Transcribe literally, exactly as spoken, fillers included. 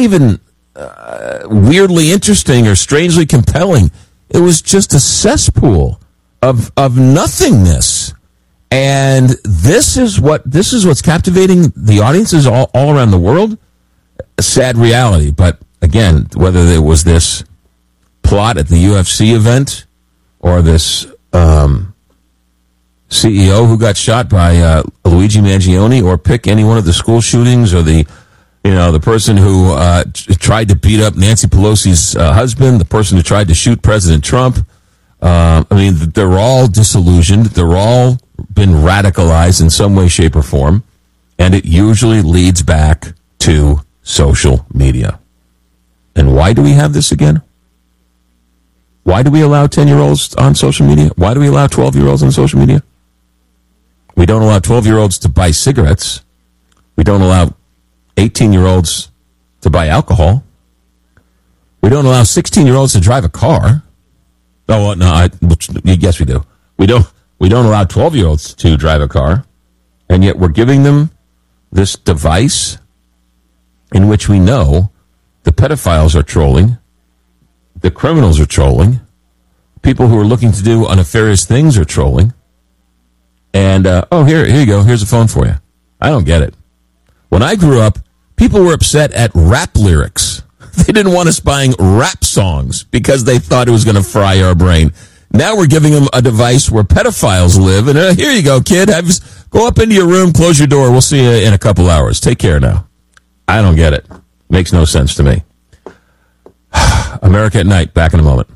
even uh, weirdly interesting or strangely compelling. It was just a cesspool of of nothingness. And this is what this is what's captivating the audiences all, all around the world. A sad reality. But again, whether there was this plot at the U F C event or this um, C E O who got shot by uh, Luigi Mangione, or pick any one of the school shootings, or the you know the person who uh, t- tried to beat up Nancy Pelosi's uh, husband, the person who tried to shoot President Trump. Uh, I mean, they're all disillusioned. They're all been radicalized in some way, shape, or form, and it usually leads back to social media. And why do we have this again? Why do we allow ten-year-olds on social media? Why do we allow twelve-year-olds on social media? We don't allow twelve-year-olds to buy cigarettes. We don't allow eighteen-year-olds to buy alcohol. We don't allow sixteen-year-olds to drive a car. Oh, no, I, yes, we do. We don't, we don't allow twelve-year-olds to drive a car, and yet we're giving them this device in which we know the pedophiles are trolling, the criminals are trolling, people who are looking to do nefarious things are trolling, and, uh, oh, here, here you go, here's a phone for you. I don't get it. When I grew up, people were upset at rap lyrics. They didn't want us buying rap songs because they thought it was going to fry our brain. Now we're giving them a device where pedophiles live, and uh, here you go, kid. Have, go up into your room, close your door. We'll see you in a couple hours. Take care now. I don't get it. Makes no sense to me. America at Night, back in a moment.